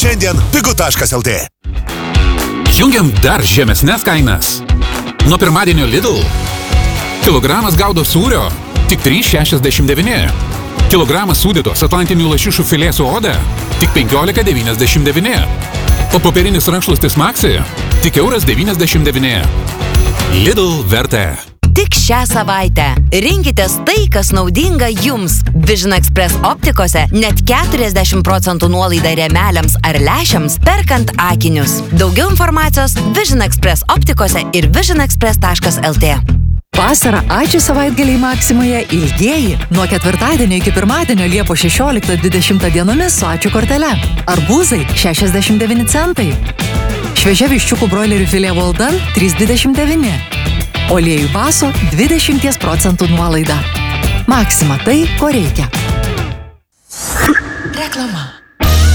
šiandien pigu.lt. Jungiam dar žemesnes kainas. Nuo pirmadienio Lidl. Kilogramas gaudo sūrio tik 3,69. Kilogramas sūdytos atlantinių lašišų filė su oda tik 15,99. O popierinis rankšluostis Maxi tik €1,99. Lidl vertė. Tik šią savaitę rinkitės tai, kas naudinga jums. Vision Express optikose net 40% nuolaida rėmeliams ar lęšiams perkant akinius. Daugiau informacijos Vision Express optikose ir visionexpress.lt. Vasarą ačiū savaitgaliai Maksimoje ilgieji. Nuo ketvirtadienio iki pirmadienio Liepos 16-20 dienomis su ačiū kortele. Arbūzai 69 centai. Šviežia viščiukų broilerių filė Waldan 3,29. Oliejų baso 20% nuolaida. Maksima tai, ko reikia. Reklama.